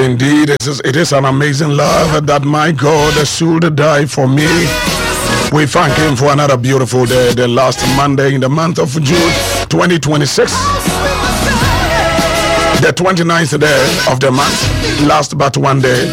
Indeed, it is an amazing love that my God should die for me. We thank him for another beautiful day, the last Monday in the month of June 2026. The 29th day of the month, last but one day,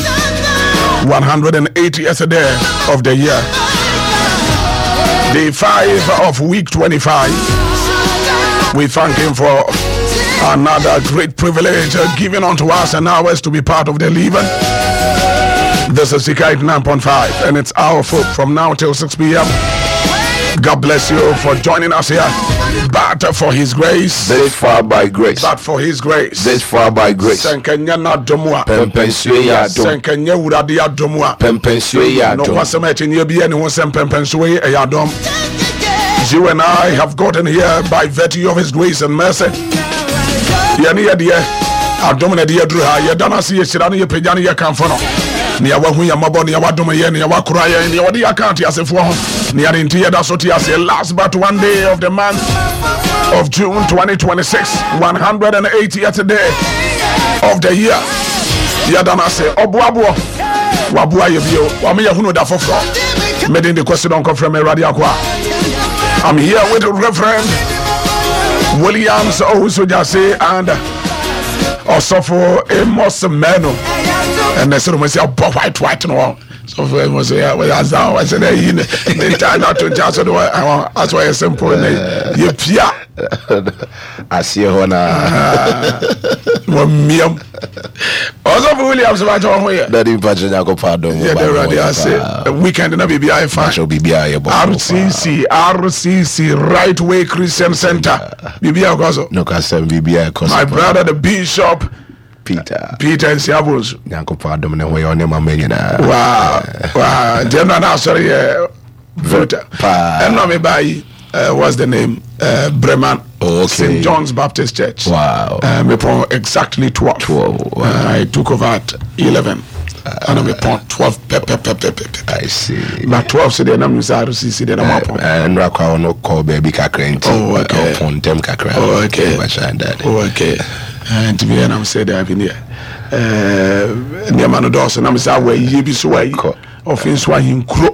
180th day of the year. Day 5 of week 25. We thank him for another great privilege given unto us and ours to be part of the living. This is Sika 9.5 and it's our hope from now till 6 p.m. God bless you for joining us here. But for his grace, this far by grace. But for his grace, this far by grace. Senkenya na domwa. Pempenswe dom. Senkenya urade ya domwa. Pempenswe dom. No wasema chenye biye ni wosem pempenswe ya dom. You and I have gotten here by virtue of his grace and mercy. Yani ya diye adom na diye dru ha ye dana si ye shirani ye pejani ye kamfono. Ni ya wahu ya mabo ni ya wadome ye ni ya wakura ye ni ya wadi ya kanti ya sefuwa hon. Ni ya rinti ya da soti ya se last but one day of the month of June 2026, 180th day of the year. Ya dana se obuabuo wabua ye bio wame ya hunu da fofro. Made the question on from Radio Aqua. I'm here with Reverend Williams Owusojase and Osofo Amos Meno. And the ceremony say white no. So for him say that's how I said they try not to just that's why it's simple you pia I see hona miam Osofo Williams about here that imagine go pardon yeah the radio say weekend na BBI fan shall BBI RCC Right Way Christian Center BBI gozo no can say BBI cause my brother the Bishop Peter and Siabos. Yanko pardon na way on him amena. Wow. General now sorry voter. And now me buy what's the name? Bremen. Okay. St. John's Baptist Church. Wow. Me pon exactly 12. Wow. I took over at 11. And me pon 12 I see. But 12 so then I'm RCC then I'm up. And rakwa no call baby kakrenti. Oh okay. Upon them kakra. Oh okay. Oh okay. And to be and I'm said I've been here. Near Manodos and I'm saying where ye be so way of in swahim crow.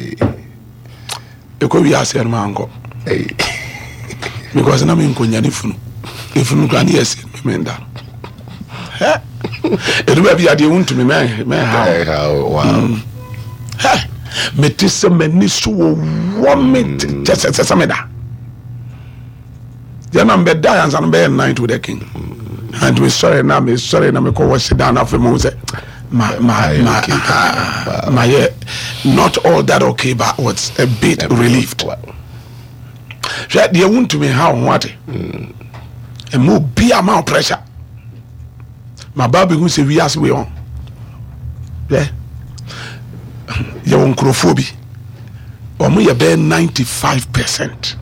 You could be a ser mango. Because I'm in Kunyanifu. If you can yes, remember. It will be a dear to me, man. Wow. Metissa Menisu 1 minute just as a sameda. The number dies and bear night with the king. And we sorry now, me call wash down after Moses. My not all that okay, but what's a bit relieved. Right, they want to me how what and more be amount pressure. My baby who say we ask we on. Yeah. You want crophobia. Or me bear 95%.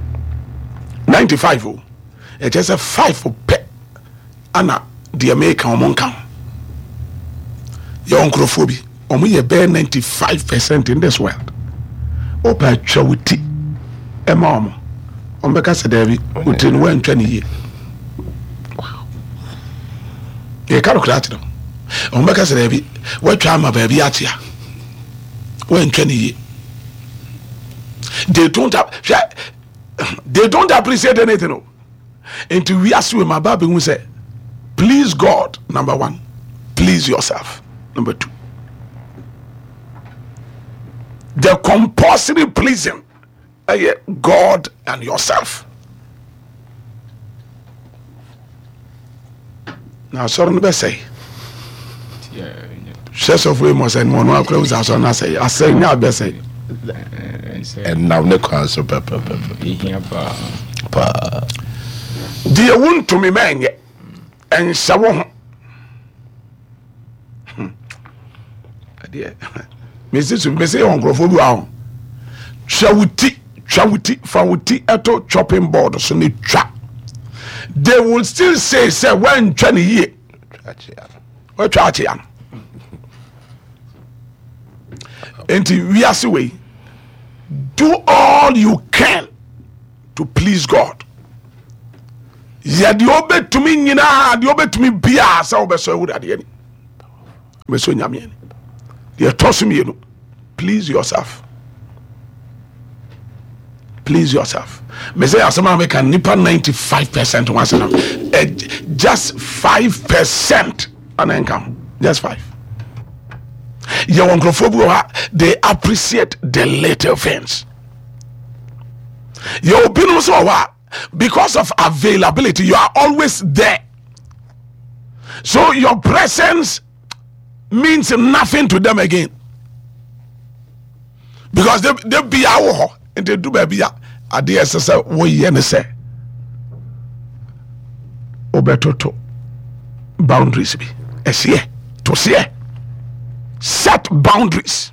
95 oh. It is a 5 for pet. Anna the American monka. Your uncrophobia. Or me bear 95% in this world. Opa chawuti. A mom. On because David within 120 years. Wow. You can't calculate them. On because David, what time my baby at here? 120 years. They don't appreciate anything. No. Until we ask you, my baby will say, please God, number 1. Please yourself, number 2. The compulsory pleasing God and yourself. Now, sorry, I say. Chess of Wemos and Mono close as on I say, now, best say. And now the council pepper. Dear wound to me, man, and so dear Mrs. Messay on Grofobu. Chawuti, Fawuti, Eto chopping board, so need trap. They will still say, when 20 years. What Trachian? Until we are away. Do all you can to please God. Ya di obe to me nyina, di obe to me bia sa obe so would at the end. meso nyame the tossum you please yourself. Please yourself. Me say asama make a nipa 95% once now. Just 5% on income. Just 5. Your unclephobia, they appreciate the little things. Your opinion so what? Because of availability, you are always there. So your presence means nothing to them again. Because they be our and they do baby ade esese wo ye ne se obetoto boundaries be esie to see set boundaries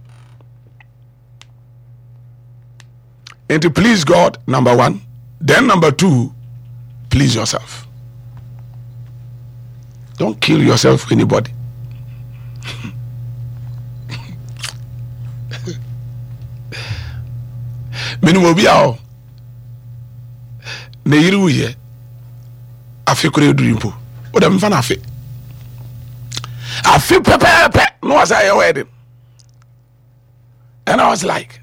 and to please God, number 1. Then number 2, please yourself. Don't kill yourself for anybody. Minimum be out. Ne yiri wuye. Afi kure durimpo. O da mfa na afi. Afi pepe. No was I wedding. And I was like,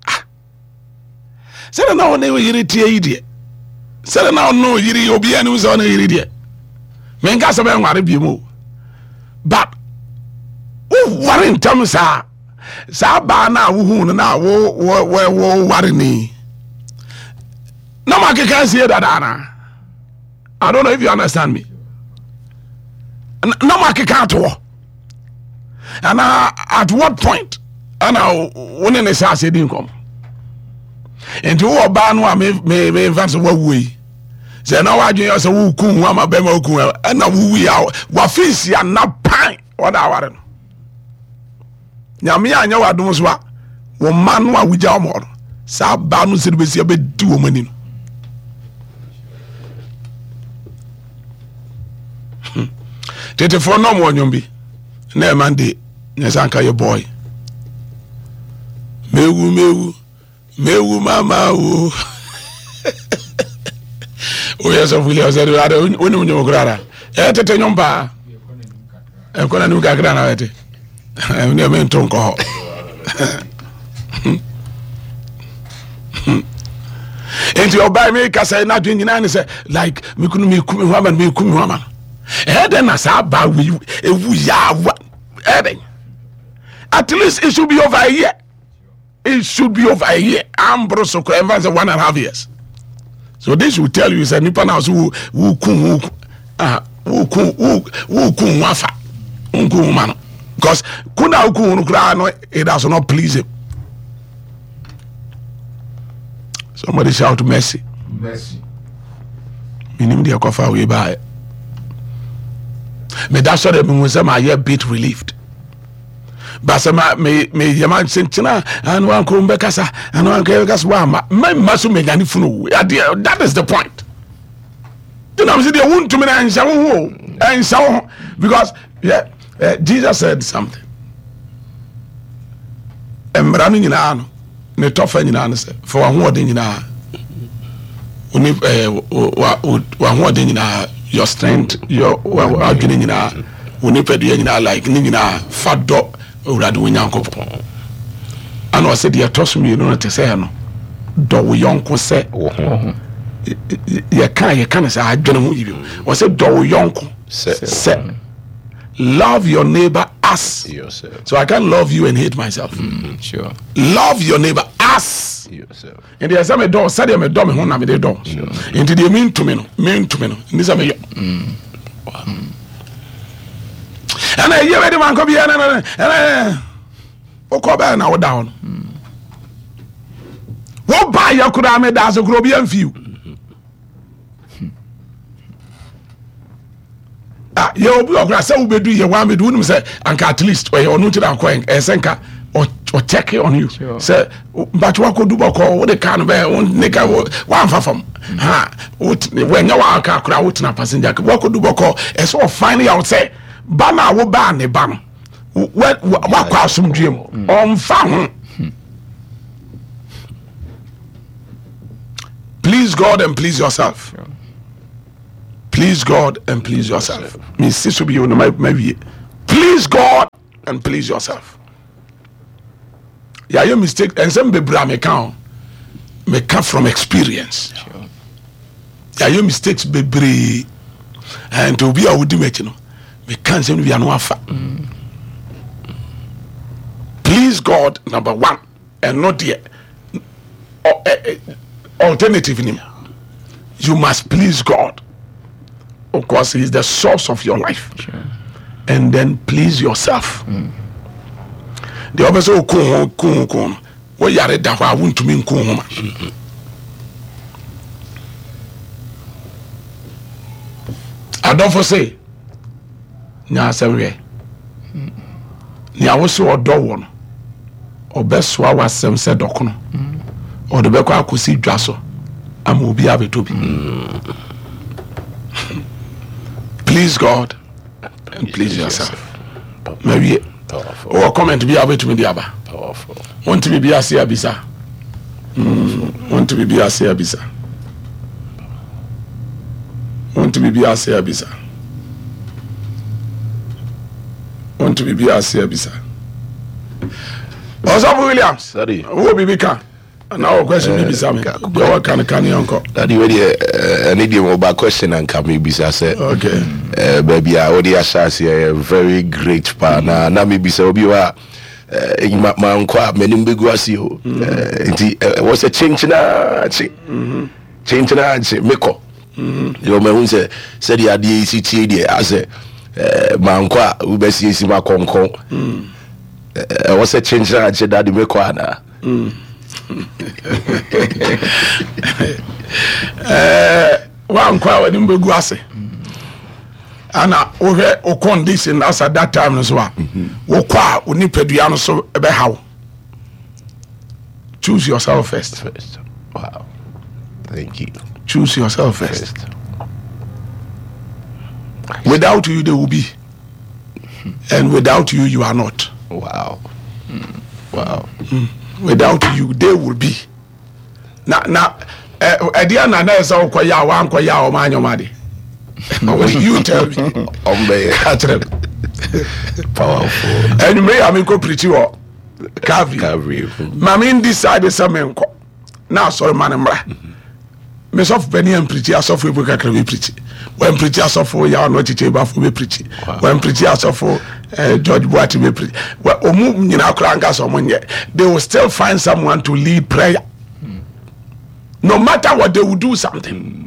said now ne yiri tie idie. Said now no yiri obi anu so na yiri die. Men ka so be nware bi mu. But worry in terms sa ba na wo na wo worry ni. No ma can say that ana. I don't know if you understand me. No ma can to. And at what point ana woni ne sa say din kom. Enti wo ba no a me fancy wo wi. Say na wa dwen say wo kun wa ma be ma kun na wo wi a wa fisi na pan o da ware no. Nyame anya wa dum so a wo ma no a wugya mo no. Sa ba no se be si be di wo mani no. Tete for no mo nyom bi. Na e man de nyesanka your boy. Mewu mama o. O yes of William said oni munyo grara. Tete nyomba. E kona ni kakra na wete. Ni me ntonko ho. Enti obai me ka say na dwen nyina ne say like me kunu me kumi hwaman. Then na sa ba we ewu ya wa. At least it should be over a year. It should be over a year. Ambrose advance 1.5 years. So this will tell you is a nipa now who kun wafa kun man. Because kuna kun no it does not please him. Somebody shout mercy. Mercy. Minim dia kofa we buy. Me that sort of me say my year bit relieved. But some me yaman sentina and one come back and one come back my masu me gani funu. That is the point. You know, they want to me and so because Jesus said something. Embrani nyina no ne tofa nyina no say for one word nyina oni wa word nyina your strength your adwene nyina oni pedua nyina like ni nyina fado urade wonyankopon ana o se de toso mi no te say no do wo yonko se ye kan say adwene ho yibi o se do wo yonko se love your neighbor as yourself. So I can't love you and hate myself. Sure. Love your neighbor as yourself. And there's some door, said me door me hon na me de door. Into the mean to me no. This am yo. And I hear the man come here and o ko ba na o down. Wo ba ya kura me da so kuro bi amfiu. Ye obi okra say we do ye wan me do nim say anka at least we onu tira ko senka or check on you say but what could do bako we the can be nigga wan fa fam ha when you wa ka kra wotina passenger what could do bako e so find out say ba na wo ba ne ba no wa kwa asumdwem on fa ho. Please God and please yourself. Please God and please yourself. Me sister be on my please God and please yourself. Yeah, your mistake and some bebra me come from experience. Sure. Yeah, your mistakes bebre and to be a would do it, you know. Me can't say we are no afa. Please God, number one, and not the alternative in him. You must please God. Of course, he is the source of your life. Sure. And then please yourself. The other so cool. What you are that I want to mean cool. I don't foresee. Nya asɛm ni awoso ɔdɔ wɔ no ɔbɛsoa wasɛm sɛ dɔkono ɔde bɛkɔ akɔsi dwa so ama obi abɛtɔ bi. Please God and please yourself. Maybe or comment bi abɛtumi di aba. Want to be ase abisa. Want to be ase abisa. Want to be ase abisa. Want to be ase abisa. Osabo Williams. Sorry. Who be can? Now question be bisa me. Your can uncle. That you ready need you about question and can maybe say Okay. Baby I already assess a very great partner. Na maybe say obi wa my uncle many big was you. Was a change na change na meko. You me who say said the ACT there as a my uncle who be see my konko. Was a change na that the meko na. One kwa ni mbegu ase ana ohe o condition as at that time so wo kwa oni pedua no so ebe hawo. Choose yourself first. Wow, thank you. Choose yourself first. Without you they will be, and without you you are not. Wow. Wow. Without you they will be. Now idea na na say okoya wa ankoya o ma anyomade. You tell me. Powerful. And me am go preach or Calvary. Mami decide say me nko. Na sorry man mra. Me so for penny and preach as of we kakra we preach. When preach as of ya no chiche ba for we preach. When preach as of George Boati we preach. Well omu nyina kra nka so monye. They will still find someone to lead prayer. No matter what they will do something.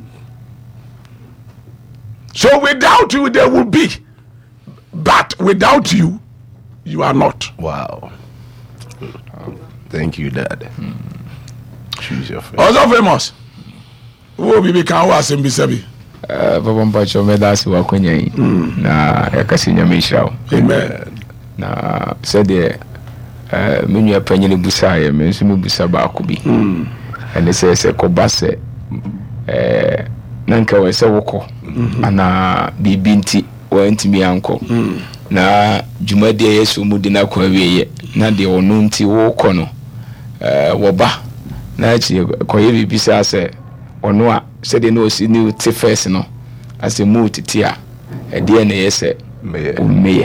So without you there will be, but without you you are not. Wow. Thank you, Dad. Choose your faith. Also famous. Who be can was in bisabi. Papa mpacho medasi wa kwenye hii na yakasi nyamishao. Amen. Na said menu ya panyini busa ye mensu busa ba akubi. And se kobase nanka we se woko ana bibinti wantimi anko na jumade yesu mudi na kwa wiye na de onu nti woko no woba na chi koye bibisa se ono a se de no si new ti first no ase mu titi a de na yese meye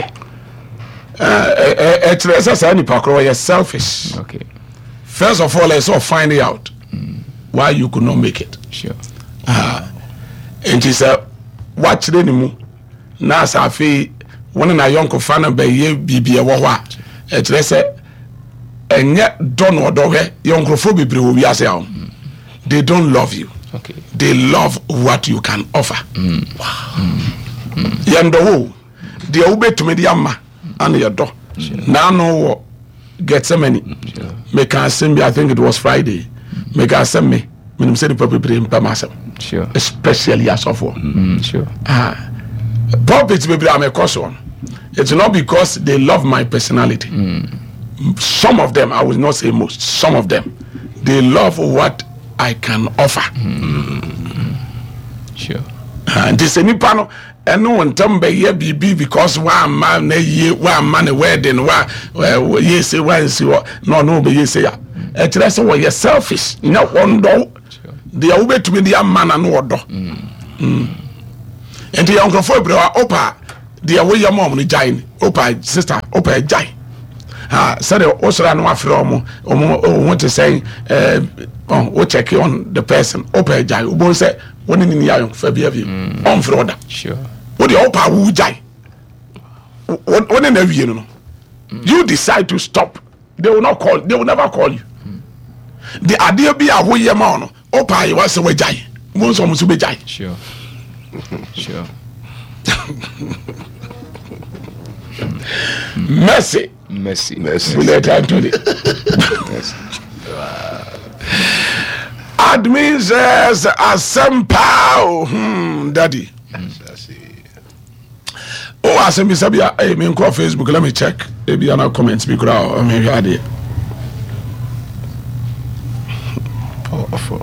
Teresa say ni pakro you selfish. Okay. First of all, let's all find out why you could not make it. Sure. And she said, watch the nimu. Na safi one na yonko fana be ye bibia wo hwa. Teresa enye don odohwe yonkrofo bebre wo wiase a. They don't love you. Okay. They love what you can offer. Wow. Yendo wo de obetumi de ama and your door. Now no Gethsemane. Make us send me, I think it was Friday. Make us send me. When say the people bring myself. Sure. Especially as of one. Sure. Prophets maybe I'm a cause one. It's not because they love my personality. Some of them, I will not say most, some of them, they love what I can offer. Sure. And this any panel and no one tell me ye be because one man ye one man wedding one ye say one see what no be ye say ya. It rest what you selfish. You know one do the obey to me the man and no do. And the uncle for bro opa the way your mom ni join opa sister opa jai said osra no afre omo to say o check on the person opa jai obo say woni ni ya fa bia on fro da Sure. what the opa wu jai woni na wie no you decide to stop, they will never call you. The idea be a way man opa you was we jai mo so mo so be jai. Sure. Sure. Mercy. We let her do it. Admin says Asempa. Daddy. Oh, Asempa Sabia. Hey, me call Facebook. Let me check. Maybe ana comments be crowd. Maybe I did. Powerful.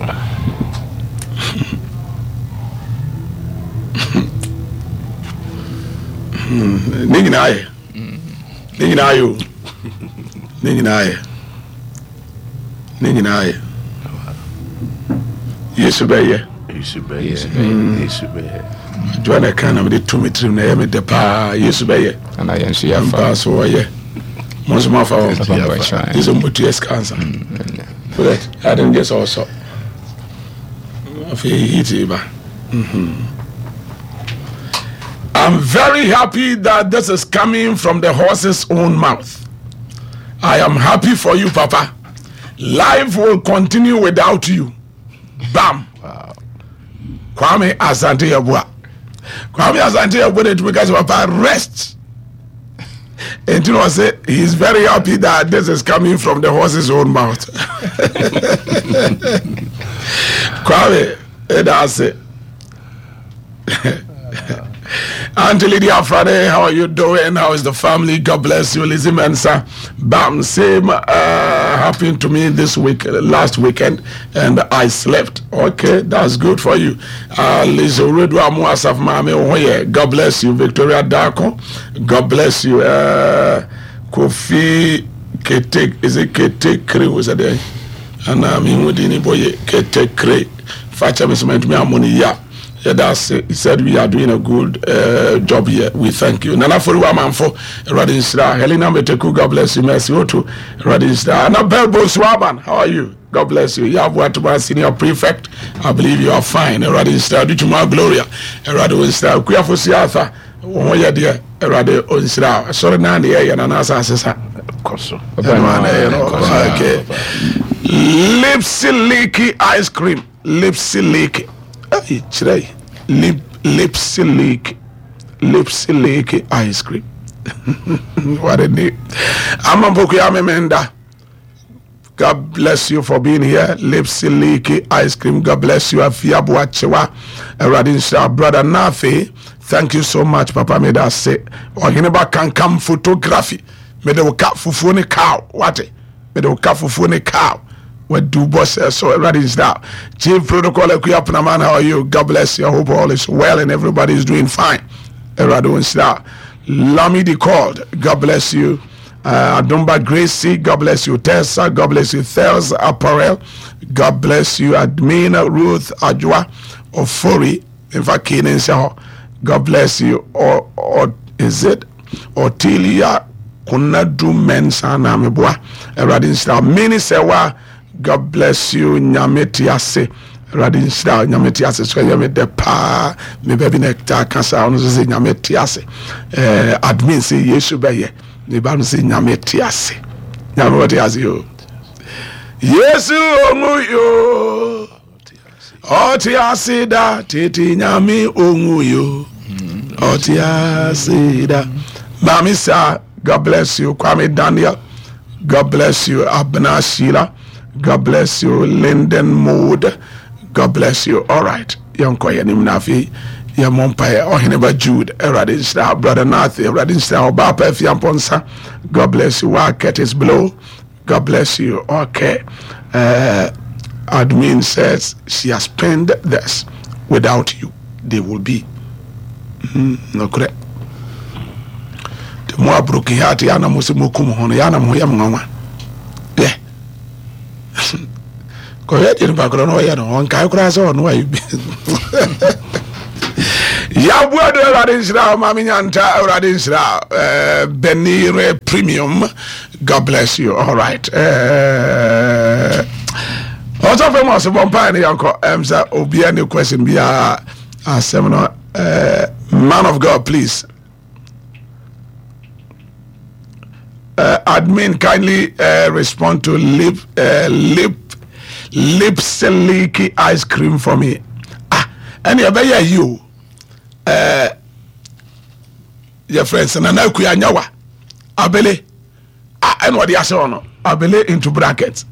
Ninginaye. Yesu beye. Joanna kana me de to me trim na me de pa Yesu beye. And I yensu ya fa. Pa so ye. Monso ma fa. Is a mutuous cancer. But I didn't guess also. I'm very happy that this is coming from the horse's own mouth. I am happy for you, Papa. Life will continue without you. Bam. Wow. Kwame Asante Yabua. Kwame Asante Yabua because Papa rest. And you know, say he is very happy that this is coming from the horse's own mouth. Kwame, that's it. Auntie Lydia Friday, how are you doing? How is the family? God bless you, Lizzie Mensa. Bam, same happened to me this week, last weekend, and I slept. Okay, that's good for you. Lizzie Redwa Muasaf Mame Oye, God bless you, Victoria Darko. God bless you, Kofi Ketek. Is it Ketek Kre? Was it there? And I'm in Woodini Boye Ketek Kre. Facha Misment me Amoni ya. Yeah, that's it. He said we are doing a good job here. We thank you. Nana for Wamanfo, Radin Sra, Helena Meteku, God bless you, Mercy Otu, Radin Sra, and Belbo Swaban, how are you? God bless you. You have what to senior prefect. I believe you are fine. Radin Sra, do to my Gloria, Radin Sra, Kuya for Siatha, Oya dear, Radin Sra, sorry, Nandi, and Anasa Sessa. Okay. Lipsy Leaky ice cream. Lipsy Leaky. Lipsy Leaky ice cream. What a name. Amamenda. God bless you for being here. Lipsy Leaky ice cream. God bless you. Afia Buachewa. Radin brother Nafi. Thank you so much, Papa. Made us say, or Hineba can come photography. Made a cat for cow. What? Made a cat for cow. What do boss so everybody is now? Chief Protocol man, how are you? God bless you. I hope all is well and everybody is doing fine. Everybody is now. Lamidi called. God bless you. Adumba Gracie, God bless you. Tessa, God bless you. Thels Apparel, God bless you. Admina Ruth Ajwa Ofori, in fact, God bless you. Or is it Otilia Kunadu Mensana Mebwa? Everybody is now. Mini Sewa. God bless you, Nyametiase. Radin Star, Nyametiase, so you made the pa, me baby nectar, cancer, I say Nyametiase. Admin say Yesu Baye, the Bible say Nyametiase. Nyametiase, you. Yesu Omuyo, Otiase da, Titi Nyami Omuyo, Otiase da. Mamisa, God bless you, Kwame Daniel. God bless you, Abna Sheila. God bless you, Linden Mood. God bless you. All right. Young Koya Nimnafi, your Mompire, or Hineba Jude, Eradin Star, Brother Nathi, Eradin Star, Bapa Fiamponsa. God bless you. Waket is below. God bless you. Okay. Admin says she has penned this. Without you, they will be. No correct. The more broken heart, Yana Musimukum, Yana Moyam. Yeah. Go ahead in the background. No, one guy cries on why you Ya buado Radinshra, Maminyanta, Radinshra, Benire Premium. God bless you. All right. Also famous Bompani Uncle Emsa Obiani question be a seminar. Man of God, please. Admin, kindly respond to lipsleaky ice cream for me. And you your friends and I kuyanyawa abele and what the asono abele into brackets.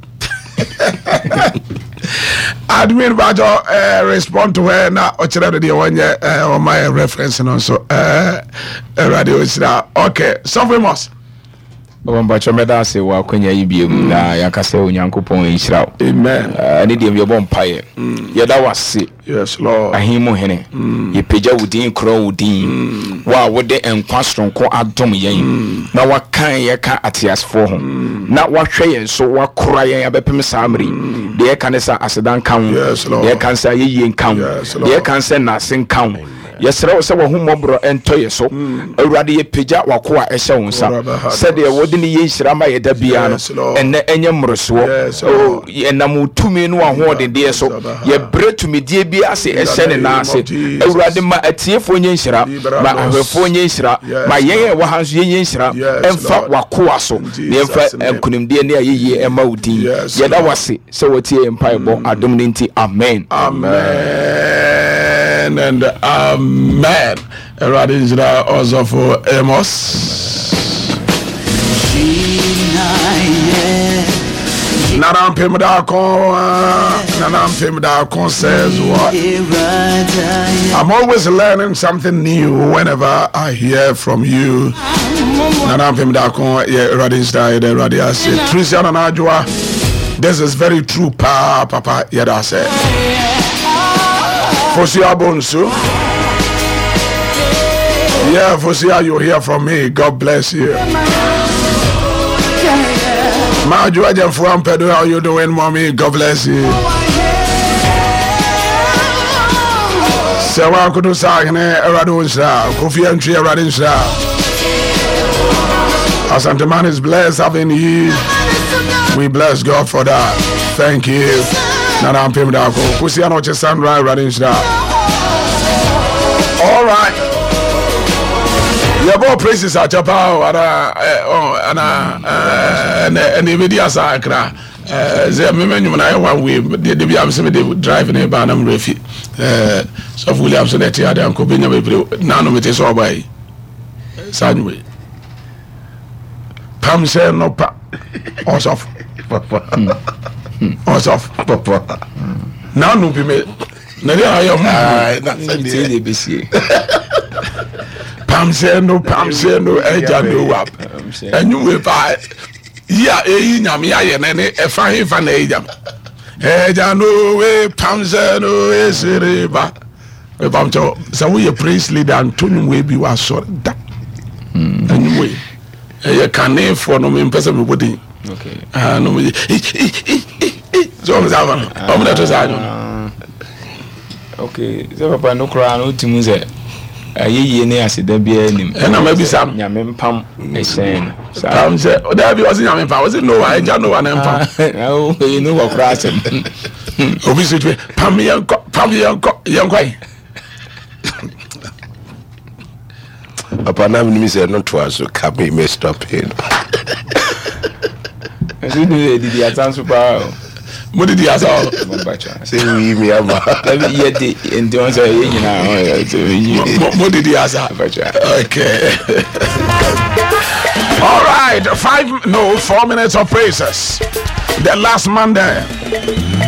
Admin Bajo respond to her now or on my reference and also radio is now okay. So famous. Wambacho meda se wa kwenya yibie na yakase onyankopon enhyira. Amen. Ani de me bom paye. Yeda wase. Yes Lord. Ahimu hene. Ye peja wudin kro wudin. Wa wode enkwa stronko adom yen. Na wakan ye ka atiasfo ho. Na wahwe yen so wakora yen abepem samri. De ye kan sa asedan kan. Yes Lord. De ye kan sa ye kan. De ye kan sa na sen kan. Yesere se wo humobro entoye so awurade ye peja wakoa ehye wonsa said ye wodi ne yenhyira ma ye da bia no enne enye mroso o enam tumi no ahode de so ye bretumi die bia ase ehye ne na ase awurade ma atiefo nyenhyira ma ahwefo nyenhyira ma ye wo hanso yenhyira emfa wakoa so ne emfa enkunimde ne ayeye ema udin ye da wase se wotie empaibo adom ne nti amen and amen. Radinjra also for Amos. Nanam Pimdakon says what? I'm always learning something new whenever I hear from you. Nanam Pimdakon, Radinjra, Radia said, Christian and Ajwa, this is very true, Papa, Yada said. Fosia Bonsu. Yeah, Fosia, you hear from me. God bless you. Majuaja Fuampedo, how you doing, mommy? God bless you. Sewa Kudu Sagne, Radunsa, Kofi and Tria Radinsa. Asantaman is blessed having you. We bless God for that. Thank you. Nana Pimdako, Kusiano Chesandra Radinsa. All right. Your boy praises at Chapao and the media sacra. The women when I one way, the Williamson driving a Barnum Refi. So Williamson at Adam Cobina, none of it is all by Sunway. Pam said no pa or soft. Or soft. Now no be made. I Pam said no, Ejando up. And you will buy. Yeah, Yamia and a fine fan agent. Ejando, Pam said no, is river. About so we a priest leader and Tony will be was sort of that. Anyway, a canne for no in person woody. Okay. No, so I'm okay, so Papa no crown, no Timuze. Ye ne aseda bia nim na mabi sam nyame pam ehyen sam se o da bi o se nyame pam o se no wa eja no wa na pam o you know what cross obi se twe pam yankwai Papa na me say no to aso ka me stop here you do the advance super mo di asa say we me ama ye di enti on say ye nyina mo di asa okay all right 4 minutes of praises the last Monday